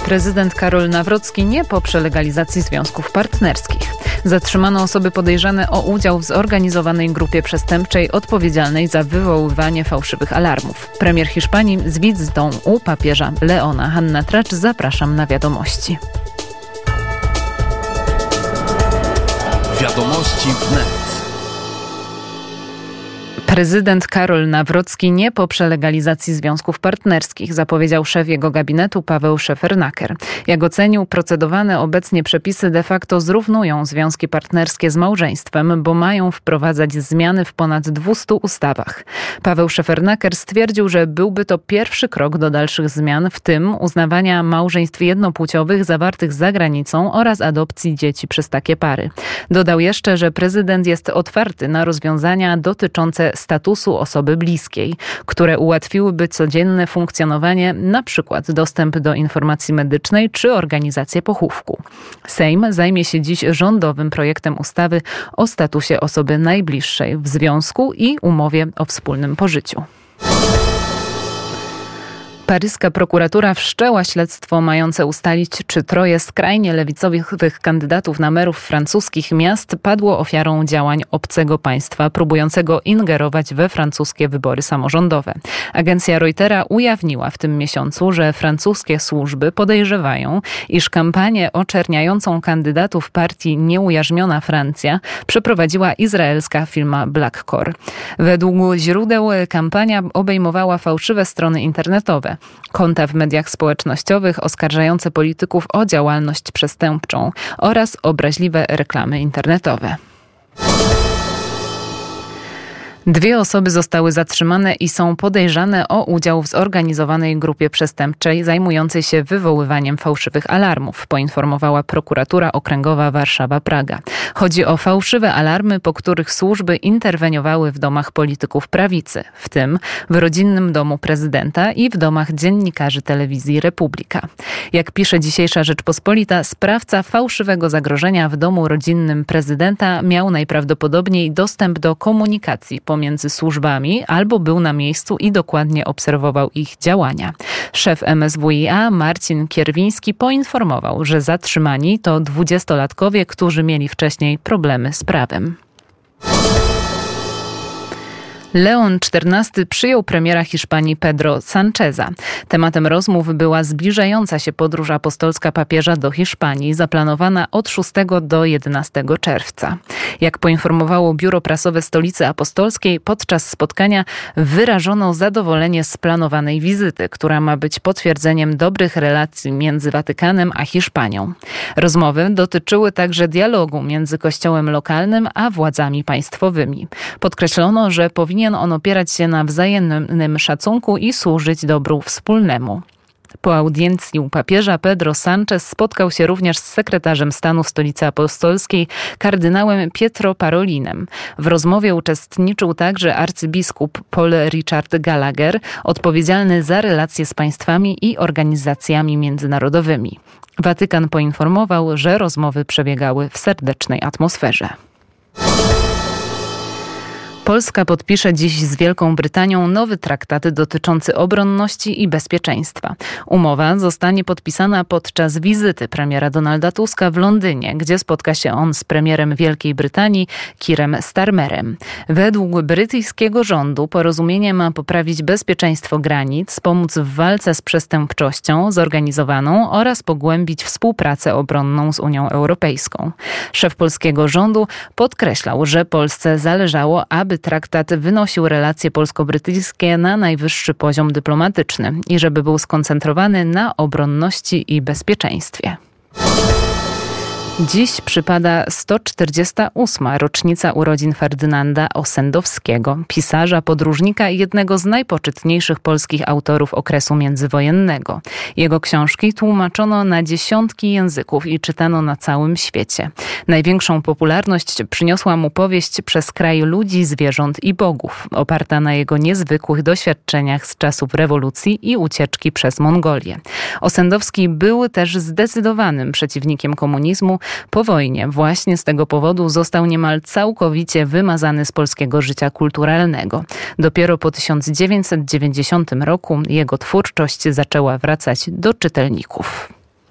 Prezydent Karol Nawrocki nie poprze legalizacji związków partnerskich. Zatrzymano osoby podejrzane o udział w zorganizowanej grupie przestępczej odpowiedzialnej za wywoływanie fałszywych alarmów. Premier Hiszpanii z wizytą u papieża Leona. Hanna Tracz, zapraszam na wiadomości. Wiadomości wnet. Prezydent Karol Nawrocki nie poprze legalizacji związków partnerskich, zapowiedział szef jego gabinetu Paweł Szefernaker. Jak ocenił, procedowane obecnie przepisy de facto zrównują związki partnerskie z małżeństwem, bo mają wprowadzać zmiany w ponad 200 ustawach. Paweł Szefernaker stwierdził, że byłby to pierwszy krok do dalszych zmian, w tym uznawania małżeństw jednopłciowych zawartych za granicą oraz adopcji dzieci przez takie pary. Dodał jeszcze, że prezydent jest otwarty na rozwiązania dotyczące statusu osoby bliskiej, które ułatwiłyby codzienne funkcjonowanie, np. dostęp do informacji medycznej czy organizację pochówku. Sejm zajmie się dziś rządowym projektem ustawy o statusie osoby najbliższej w związku i umowie o wspólnym pożyciu. Paryska prokuratura wszczęła śledztwo mające ustalić, czy 3 skrajnie lewicowych kandydatów na merów francuskich miast padło ofiarą działań obcego państwa próbującego ingerować we francuskie wybory samorządowe. Agencja Reutera ujawniła w tym miesiącu, że francuskie służby podejrzewają, iż kampanię oczerniającą kandydatów partii Nieujarzmiona Francja przeprowadziła izraelska firma Blackcore. Według źródeł kampania obejmowała fałszywe strony internetowe, konta w mediach społecznościowych oskarżające polityków o działalność przestępczą oraz obraźliwe reklamy internetowe. 2 osoby zostały zatrzymane i są podejrzane o udział w zorganizowanej grupie przestępczej zajmującej się wywoływaniem fałszywych alarmów, poinformowała prokuratura okręgowa Warszawa-Praga. Chodzi o fałszywe alarmy, po których służby interweniowały w domach polityków prawicy, w tym w rodzinnym domu prezydenta i w domach dziennikarzy telewizji Republika. Jak pisze dzisiejsza Rzeczpospolita, sprawca fałszywego zagrożenia w domu rodzinnym prezydenta miał najprawdopodobniej dostęp do komunikacji pomiędzy służbami albo był na miejscu i dokładnie obserwował ich działania. Szef MSWiA Marcin Kierwiński poinformował, że zatrzymani to 20-latkowie, którzy mieli wcześniej problemy z prawem. Leon XIV przyjął premiera Hiszpanii Pedro Sancheza. Tematem rozmów była zbliżająca się podróż apostolska papieża do Hiszpanii, zaplanowana od 6 do 11 czerwca. Jak poinformowało biuro prasowe Stolicy Apostolskiej, podczas spotkania wyrażono zadowolenie z planowanej wizyty, która ma być potwierdzeniem dobrych relacji między Watykanem a Hiszpanią. Rozmowy dotyczyły także dialogu między kościołem lokalnym a władzami państwowymi. Podkreślono, że powinien on opierać się na wzajemnym szacunku i służyć dobru wspólnemu. Po audiencji u papieża Pedro Sánchez spotkał się również z sekretarzem stanu Stolicy Apostolskiej, kardynałem Pietro Parolinem. W rozmowie uczestniczył także arcybiskup Paul Richard Gallagher, odpowiedzialny za relacje z państwami i organizacjami międzynarodowymi. Watykan poinformował, że rozmowy przebiegały w serdecznej atmosferze. Polska podpisze dziś z Wielką Brytanią nowy traktat dotyczący obronności i bezpieczeństwa. Umowa zostanie podpisana podczas wizyty premiera Donalda Tuska w Londynie, gdzie spotka się on z premierem Wielkiej Brytanii Keirem Starmerem. Według brytyjskiego rządu porozumienie ma poprawić bezpieczeństwo granic, pomóc w walce z przestępczością zorganizowaną oraz pogłębić współpracę obronną z Unią Europejską. Szef polskiego rządu podkreślał, że Polsce zależało, aby traktat wynosił relacje polsko-brytyjskie na najwyższy poziom dyplomatyczny i żeby był skoncentrowany na obronności i bezpieczeństwie. Dziś przypada 148. rocznica urodzin Ferdynanda Ossendowskiego, pisarza, podróżnika i jednego z najpoczytniejszych polskich autorów okresu międzywojennego. Jego książki tłumaczono na dziesiątki języków i czytano na całym świecie. Największą popularność przyniosła mu powieść Przez kraj ludzi, zwierząt i bogów, oparta na jego niezwykłych doświadczeniach z czasów rewolucji i ucieczki przez Mongolię. Ossendowski był też zdecydowanym przeciwnikiem komunizmu. Po wojnie właśnie z tego powodu został niemal całkowicie wymazany z polskiego życia kulturalnego. Dopiero po 1990 roku jego twórczość zaczęła wracać do czytelników.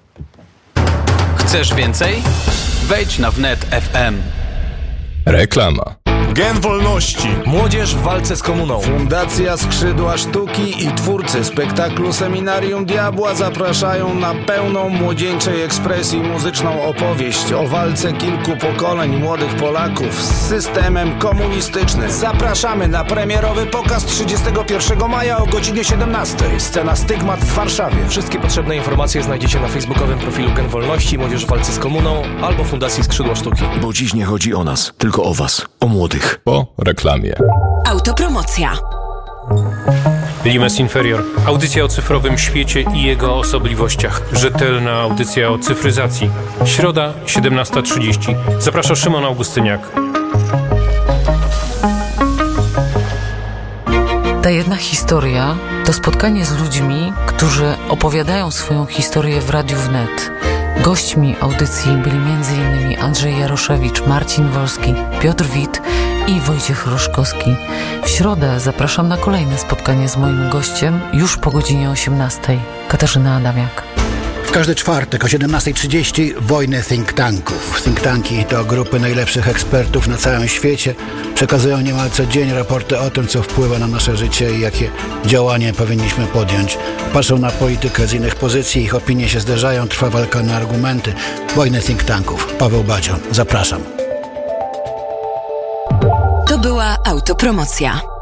Chcesz więcej? Wejdź na wnet FM. Reklama. Gen Wolności. Młodzież w walce z komuną. Fundacja Skrzydła Sztuki i twórcy spektaklu Seminarium Diabła zapraszają na pełną młodzieńczej ekspresji muzyczną opowieść o walce kilku pokoleń młodych Polaków z systemem komunistycznym. Zapraszamy na premierowy pokaz 31 maja o godzinie 17. Scena Stygmat w Warszawie. Wszystkie potrzebne informacje znajdziecie na facebookowym profilu Gen Wolności, Młodzież w walce z komuną albo Fundacji Skrzydła Sztuki. Bo dziś nie chodzi o nas, tylko o was, o młodych. Po reklamie. Autopromocja. Limes Inferior. Audycja o cyfrowym świecie i jego osobliwościach. Rzetelna audycja o cyfryzacji. Środa, 17:30. Zaprasza Szymon Augustyniak. Ta jedna historia to spotkanie z ludźmi, którzy opowiadają swoją historię w Radiu Wnet. Gośćmi audycji byli m.in. Andrzej Jaroszewicz, Marcin Wolski, Piotr Wit i Wojciech Roszkowski. W środę zapraszam na kolejne spotkanie z moim gościem już po godzinie 18:00. Katarzyna Adamiak. W każdy czwartek o 17:30 wojny think tanków. Think tanki to grupy najlepszych ekspertów na całym świecie. Przekazują niemal co dzień raporty o tym, co wpływa na nasze życie i jakie działania powinniśmy podjąć. Patrzą na politykę z innych pozycji, ich opinie się zderzają, trwa walka na argumenty. Wojny think tanków. Paweł Badzio. Zapraszam. To była autopromocja.